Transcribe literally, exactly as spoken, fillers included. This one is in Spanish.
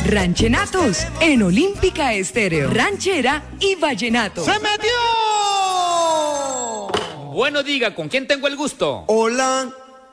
Ranchenatos en Olímpica Estéreo. Ranchera y vallenato. ¡Se metió! Bueno, diga, ¿con quién tengo el gusto? Hola.